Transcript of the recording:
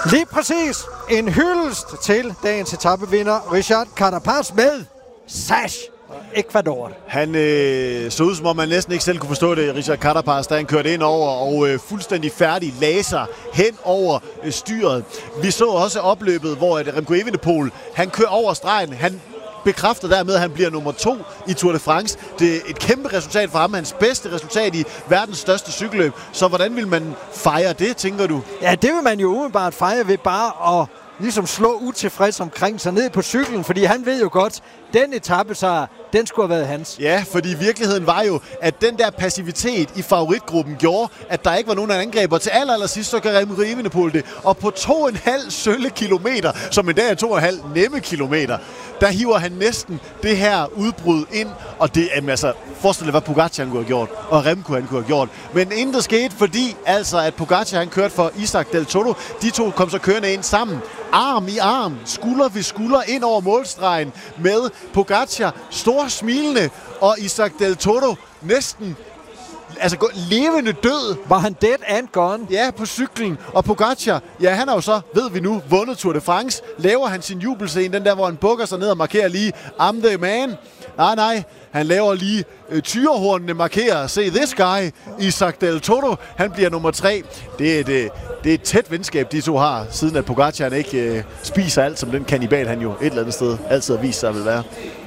Lige præcis. En hyldest til dagens etapevinder, Richard Carapaz med Sash. Ecuador. Han så ud, som om man næsten ikke selv kunne forstå det, Richard Carapaz, da han kørte ind over og fuldstændig færdig laser hen over styret. Vi så også opløbet, hvor Remco Evenepoel, han kører over stregen. Han bekræfter dermed, at han bliver nummer 2 i Tour de France. Det er et kæmpe resultat for ham, hans bedste resultat i verdens største cykelløb. Så hvordan vil man fejre det, tænker du? Ja, det vil man jo umiddelbart fejre ved bare at ligesom slå utilfreds omkring sig ned på cyklen, fordi han ved jo godt, den etape, så den skulle have været hans. Ja, fordi virkeligheden var jo, at den der passivitet i favoritgruppen gjorde, at der ikke var nogen angreber. Til allersidst så kan Remco Evenepoel det. Og på 2,5 sølle kilometer, som i dag er 2,5 nemme kilometer, der hiver han næsten det her udbrud ind. Og det er altså, forestil dig, hvad Pogacar han kunne have gjort, og Remco han kunne have gjort. Men intet skete, fordi altså, at Pogacar han kørte for Isaac Del Toro. De to kom så kørende ind sammen, arm i arm, skulder ved skulder ind over målstregen med Pogacar stor smilende, og Isaac Del Toro næsten levende død. Var han dead and gone? Ja, på cyklen. Og Pogacar, ja, han har jo så, ved vi nu, vundet Tour de France. Laver han sin jubelscene, den der, hvor han bukker sig ned og markerer lige, I'm the man. Nej, han laver lige tyrehornene markerer, say this guy, Isaac Del Toro, han bliver nummer 3. Det er et tæt venskab, de to har, siden at Pogacar ikke spiser alt, som den kannibal, han jo et eller andet sted altid har vist sig at vil være.